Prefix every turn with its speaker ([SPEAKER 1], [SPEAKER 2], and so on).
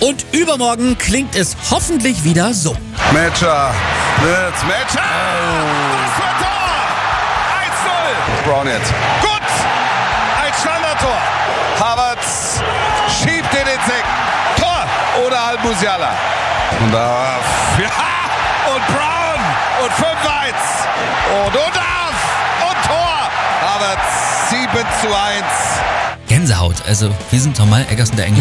[SPEAKER 1] Und übermorgen klingt es hoffentlich wieder so.
[SPEAKER 2] Matcher. Matcher. Was für ein Tor. 1-0. Brown jetzt. Gut. Ein Standardtor. Havertz schiebt den ins Eck. Tor. Oder Al-Musiala. Und da. Ja. Und Brown. Und 5-1. Und Tor. Havertz 7-1.
[SPEAKER 1] Gänsehaut. Also, wir sind Tom Eggers und der Engel.